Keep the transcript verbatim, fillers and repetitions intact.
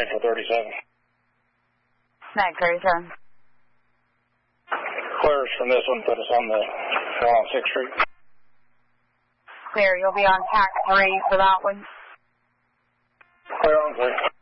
made for thirty-seven. Mag thirty-seven. Clears from this one, put us on the on sixth Street. Clear, you'll be on tack three for that one. Clear on three.